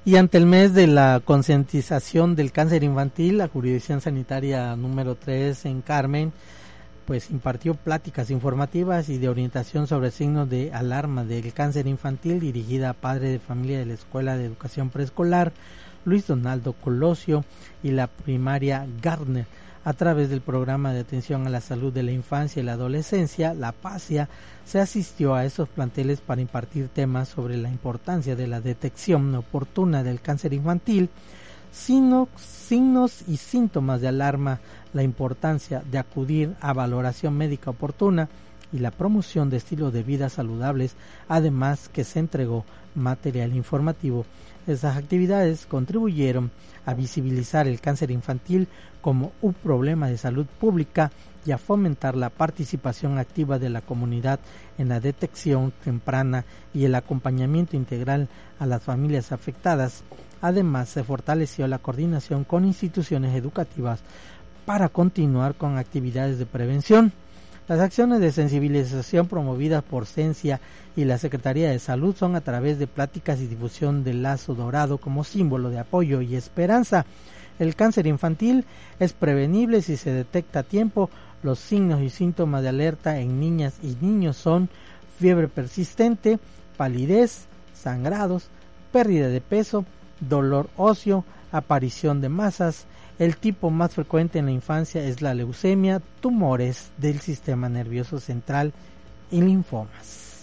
Y ante el mes de la concientización del cáncer infantil, la Jurisdicción Sanitaria número 3 en Carmen, pues impartió pláticas informativas y de orientación sobre signos de alarma del cáncer infantil dirigida a padres de familia de la Escuela de Educación Preescolar Luis Donaldo Colosio y la primaria Gardner, a través del programa de atención a la salud de la infancia y la adolescencia, la PASIA. Se asistió a esos planteles para impartir temas sobre la importancia de la detección oportuna del cáncer infantil, signos y síntomas de alarma, la importancia de acudir a valoración médica oportuna y la promoción de estilos de vida saludables, además que se entregó material informativo. Estas actividades contribuyeron a visibilizar el cáncer infantil como un problema de salud pública y a fomentar la participación activa de la comunidad en la detección temprana y el acompañamiento integral a las familias afectadas. Además, se fortaleció la coordinación con instituciones educativas para continuar con actividades de prevención. Las acciones de sensibilización promovidas por Cencia y la Secretaría de Salud son a través de pláticas y difusión del lazo dorado como símbolo de apoyo y esperanza. El cáncer infantil es prevenible si se detecta a tiempo. Los signos y síntomas de alerta en niñas y niños son fiebre persistente, palidez, sangrados, pérdida de peso, dolor óseo, aparición de masas. El tipo más frecuente en la infancia es la leucemia, tumores del sistema nervioso central y linfomas.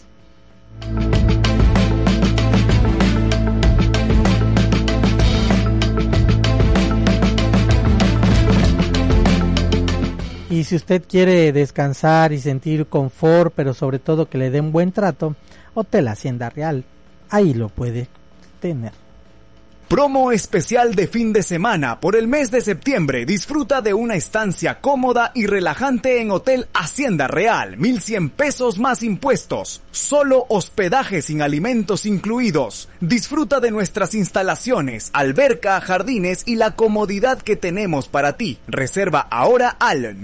Y si usted quiere descansar y sentir confort, pero sobre todo que le den buen trato, Hotel Hacienda Real, ahí lo puede tener. Promo especial de fin de semana por el mes de septiembre. Disfruta de una estancia cómoda y relajante en Hotel Hacienda Real. 1,100 pesos más impuestos. Solo hospedaje sin alimentos incluidos. Disfruta de nuestras instalaciones, alberca, jardines y la comodidad que tenemos para ti. Reserva ahora al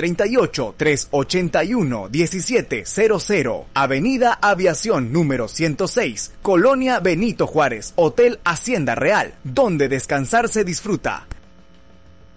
938-381-1700. Avenida Aviación número 106, Colonia Benito Juárez. Hotel Hacienda Real, donde descansar se disfruta.